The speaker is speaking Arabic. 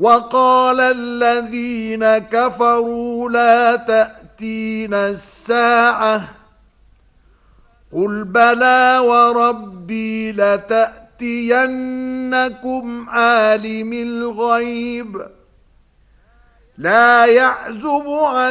وقال الذين كفروا لا تأتينا الساعة قل بلى وربي لتأتينكم عالم الغيب لا يعزب عن